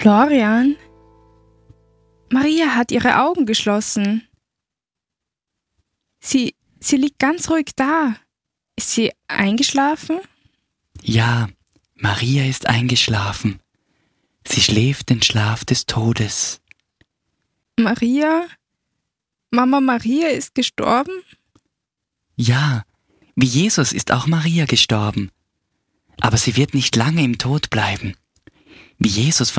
Florian, Maria hat ihre Augen geschlossen. Sie liegt ganz ruhig da. Ist sie eingeschlafen? Ja, Maria ist eingeschlafen. Sie schläft den Schlaf des Todes. Maria? Mama Maria ist gestorben? Ja, wie Jesus ist auch Maria gestorben. Aber sie wird nicht lange im Tod bleiben. Wie Jesus von